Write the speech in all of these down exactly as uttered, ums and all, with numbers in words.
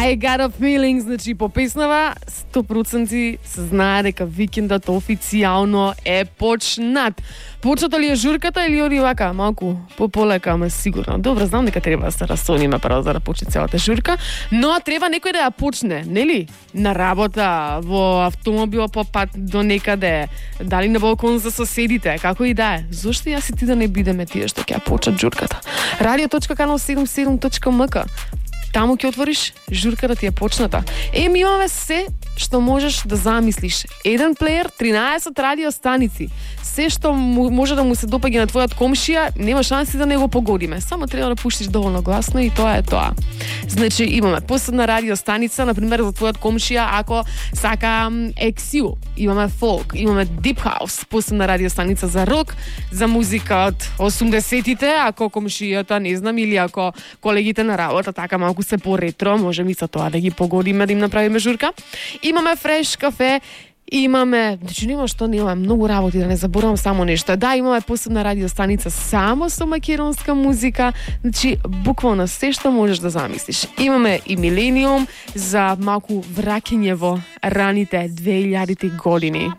I got a feeling, значи по песнава сто проценти се знае дека викендот официјално е почнат. Почната ли е журката или оди вака малку по-полека, ама сигурно. Добро, знам дека треба да се расониме прво за да почне целата журка, но треба некој да ја почне, нели? На работа, во автомобил по пат до некаде, дали на балкон за соседите, како и да е. Зошто јас и ти да не бидеме тие што ќе ја почнат журката? радио точка канал седумдесет и седум точка ем ка. Таму ќе отвориш, журката ти е почната. Е, ми имаме се што можеш да замислиш. Еден плеер, тринаесет радио станици. Се што може да му се допаѓа на твојот комшија, нема шанси да не го погодиме. Само треба да пуштиш доволно гласно и тоа е тоа. Значи, имаме посебна радио станица, например, за твојот комшија, ако сака екс ю. Имаме фолк, имаме дип хаус, посебна радио станица за рок, за музика од осумдесетите, ако комшијата, не знам, или ако колегите на работа така малку се по-ретро, може ми со тоа да ги погодиме, да им направиме журка. Имаме фреш кафе, имаме, значи нема што нема, многу работи, да не заборавам само нешто. Да, имаме посебна радио станица само со македонска музика, значи буквално се што можеш да замислиш. Имаме и Милениум за малку враќање во раните две илјадити години.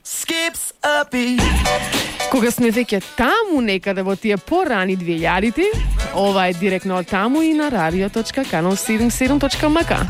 Кога сме веќе таму некаде во тие порани две илјадити, ова е директно од таму и на радио точка канал седумдесет и седум точка ем ка.